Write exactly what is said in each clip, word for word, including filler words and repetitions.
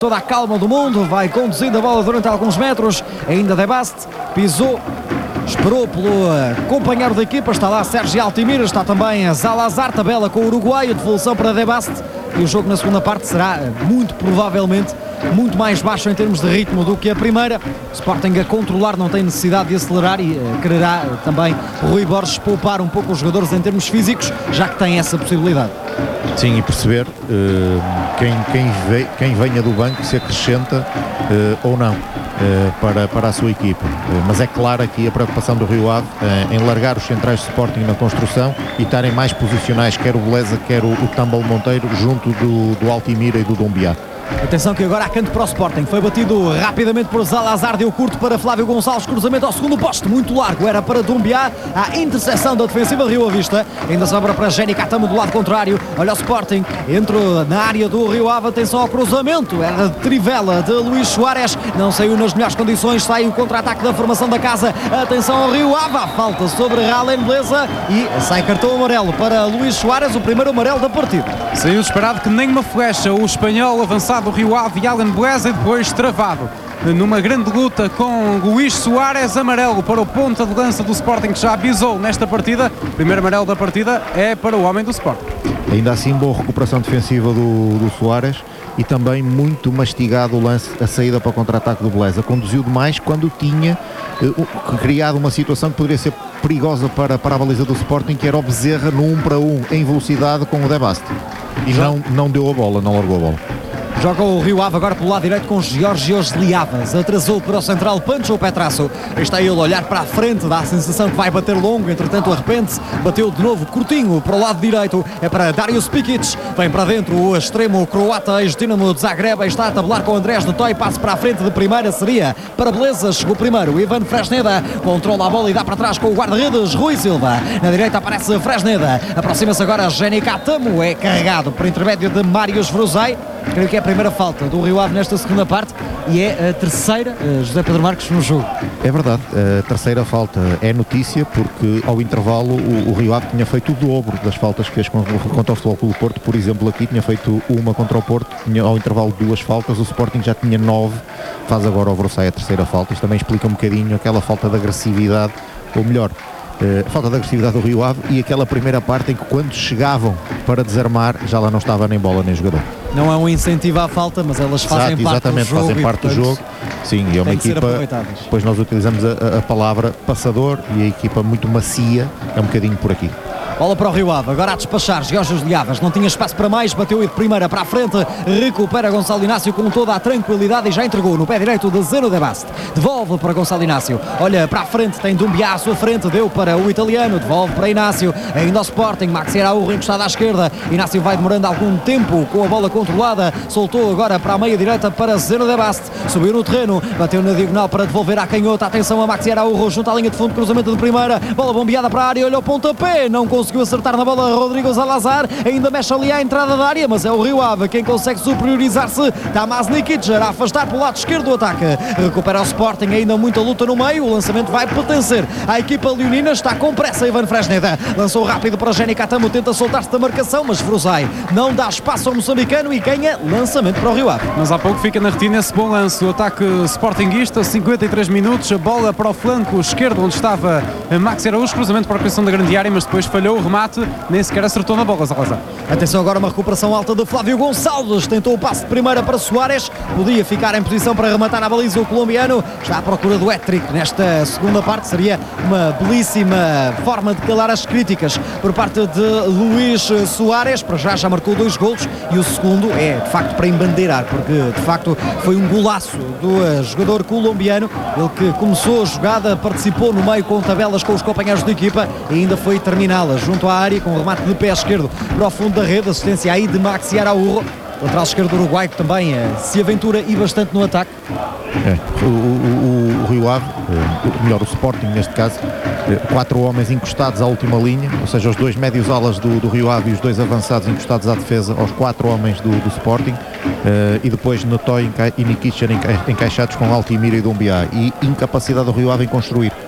Toda a calma do mundo, vai conduzindo a bola durante alguns metros, ainda De Bast, pisou, esperou pelo uh, companheiro da equipa, está lá Sérgio Altimira, está também Zalazar, tabela com o uruguaio, devolução para De Bast, e o jogo na segunda parte será uh, muito provavelmente muito mais baixo em termos de ritmo do que a primeira. O Sporting a controlar, não tem necessidade de acelerar e uh, quererá uh, também Rui Borges poupar um pouco os jogadores em termos físicos, já que tem essa possibilidade. Sim, e perceber uh, quem, quem, ve, quem venha do banco se acrescenta uh, ou não uh, para, para a sua equipa. Uh, mas é claro aqui a preocupação do Rio Ave uh, em largar os centrais de Sporting na construção e estarem mais posicionais, quer o Beleza, quer o, o Tambal Monteiro, junto do, do Altimira e do Dombiá. Atenção que agora há canto para o Sporting, foi batido rapidamente por Zalazar, deu curto para Flávio Gonçalves, cruzamento ao segundo poste, muito largo, era para Dombiá, a interseção da defensiva Rio Ave Vista, ainda sobra para Jenny Catamo do lado contrário, olha o Sporting, entrou na área do Rio Ave, atenção ao cruzamento, era de trivela de Luís Soares, não saiu nas melhores condições, sai o contra-ataque da formação da casa, atenção ao Rio Ave, a falta sobre Ralen Beleza e sai cartão amarelo para Luís Soares, o primeiro amarelo da partida. Saiu esperado que nem uma flecha, o espanhol avançado do Rio Ave e Alan Beleza, e depois travado numa grande luta com Luís Soares, amarelo para o ponta de lança do Sporting, que já avisou nesta partida. O primeiro amarelo da partida é para o homem do Sporting. Ainda assim, boa recuperação defensiva do, do Soares e também muito mastigado o lance, a saída para o contra-ataque do Beleza. Conduziu demais quando tinha uh, criado uma situação que poderia ser perigosa para, para a baliza do Sporting, que era o Bezerra no um para um em velocidade com o De Bast. E não, não deu a bola, não largou a bola. Joga o Rio Ave agora pelo lado direito com Georgios Liavas, atrasou para o central Pancho Petrasso, está ele a olhar para a frente, dá a sensação que vai bater longo, entretanto arrepende-se, bateu de novo curtinho para o lado direito, é para Darius Pikic, vem para dentro o extremo croata, ex-Dinamo de Zagreb, está a tabular com Andrés de Toy, passe para a frente de primeira, seria para Beleza, chegou primeiro, Ivan Fresneda, controla a bola e dá para trás com o guarda-redes Rui Silva, na direita aparece Fresneda, aproxima-se agora Jenny Catamo, é carregado por intermédio de Marius Vruzai, creio que é a primeira falta do Rio Ave nesta segunda parte e é a terceira, José Pedro Marques, no jogo. É verdade, a terceira falta é notícia porque ao intervalo o, o Rio Ave tinha feito o dobro das faltas que fez contra o Futebol Clube do Porto, por exemplo aqui tinha feito uma contra o Porto, tinha ao intervalo duas faltas, o Sporting já tinha nove, faz agora o Vruzai a terceira falta, isto também explica um bocadinho aquela falta de agressividade, ou melhor, a falta de agressividade do Rio Ave e aquela primeira parte em que quando chegavam para desarmar já lá não estava nem bola nem jogador. Não é um incentivo à falta, mas elas fazem Exato, parte exatamente, do jogo. fazem parte do jogo. Sim, e é uma equipa, depois nós utilizamos a, a palavra passador e a equipa muito macia, é um bocadinho por aqui. Bola para o Rio Ave, agora a despachar Georgios Liavas, não tinha espaço para mais, bateu e de primeira para a frente, recupera Gonçalo Inácio com toda a tranquilidade e já entregou no pé direito de Zeno De Bast, devolve para Gonçalo Inácio, olha para a frente, tem Dombiá à sua frente, deu para o italiano, devolve para Inácio, ainda ao Sporting, Maxi Araújo encostado à esquerda, Inácio vai demorando algum tempo com a bola controlada, soltou agora para a meia direita para Zeno De Bast, subiu no terreno, bateu na diagonal para devolver à canhota, atenção a Maxi Araújo junto à linha de fundo, cruzamento de primeira, bola bombeada para a área, olha o pontapé, não conseguiu conseguiu acertar na bola Rodrigo Zalazar, ainda mexe ali à entrada da área, mas é o Rio Ave quem consegue superiorizar-se. Tamás Nikic a afastar pelo lado esquerdo do ataque, recupera o Sporting, ainda muita luta no meio, o lançamento vai pertencer à equipa leonina, está com pressa Ivan Fresneda, lançou rápido para Jenny Catamo, tenta soltar-se da marcação, mas Vruzai não dá espaço ao moçambicano e ganha lançamento para o Rio Ave. Mas há pouco fica na retina esse bom lance, o ataque sportinguista, cinquenta e três minutos, a bola para o flanco esquerdo onde estava Maxi Araújo, cruzamento para a criação da grande área, mas depois falhou o remate, nem sequer acertou na bola, Salazar. Atenção agora, uma recuperação alta de Flávio Gonçalves, tentou o passe de primeira para Soares, podia ficar em posição para rematar a baliza o colombiano, está à procura do hat-trick nesta segunda parte, seria uma belíssima forma de calar as críticas por parte de Luís Soares, para já já marcou dois golos e o segundo é de facto para embandeirar, porque de facto foi um golaço do jogador colombiano, ele que começou a jogada, participou no meio com tabelas com os companheiros de equipa e ainda foi terminá-la junto à área com o remate de pé esquerdo para o fundo da rede, assistência aí de Maxi Araújo, lateral esquerdo do Uruguai que também eh, se aventura e bastante no ataque. É, o, o, o, o Rio Ave, ou melhor o Sporting neste caso, quatro homens encostados à última linha, ou seja, os dois médios alas do, do Rio Ave e os dois avançados encostados à defesa aos quatro homens do, do Sporting, uh, e depois Notoy e Nikic encaixados com Altimira e Dombiá, e incapacidade do Rio Ave em construir.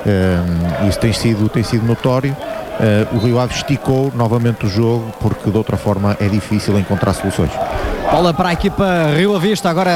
Uh, isso tem sido, tem sido notório. Uh, o Rio Ave esticou novamente o jogo porque de outra forma é difícil encontrar soluções. Bola para a equipa Rio Ave Vista, agora